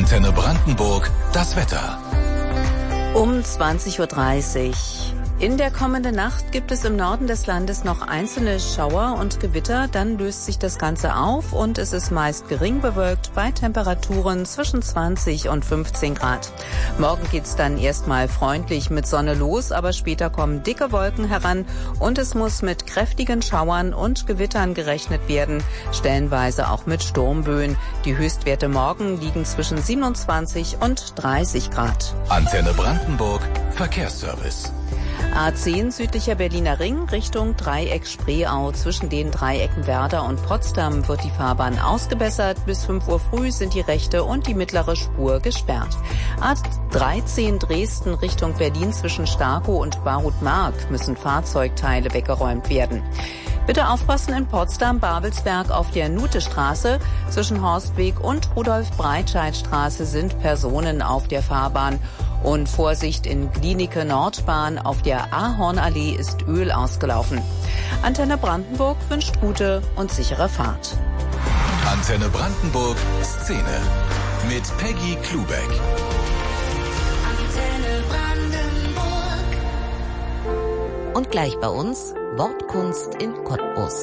Antenne Brandenburg, das Wetter. Um 20:30 Uhr. In der kommenden Nacht gibt es im Norden des Landes noch einzelne Schauer und Gewitter. Dann löst sich das Ganze auf und es ist meist gering bewölkt bei Temperaturen zwischen 20 und 15 Grad. Morgen geht's dann erstmal freundlich mit Sonne los, aber später kommen dicke Wolken heran und es muss mit kräftigen Schauern und Gewittern gerechnet werden, stellenweise auch mit Sturmböen. Die Höchstwerte morgen liegen zwischen 27 und 30 Grad. Antenne Brandenburg, Verkehrsservice. A10 südlicher Berliner Ring Richtung Dreieck Spreeau. Zwischen den Dreiecken Werder und Potsdam wird die Fahrbahn ausgebessert. Bis 5 Uhr früh sind die rechte und die mittlere Spur gesperrt. A13 Dresden Richtung Berlin zwischen Starkow und Barut-Mark müssen Fahrzeugteile weggeräumt werden. Bitte aufpassen in Potsdam-Babelsberg auf der Nutestraße. Zwischen Horstweg und Rudolf-Breitscheid-Straße sind Personen auf der Fahrbahn. Und Vorsicht in Glienicke Nordbahn, auf der Ahornallee ist Öl ausgelaufen. Antenne Brandenburg wünscht gute und sichere Fahrt. Antenne Brandenburg Szene mit Peggy Klubeck. Antenne Brandenburg. Und gleich bei uns Wortkunst in Cottbus.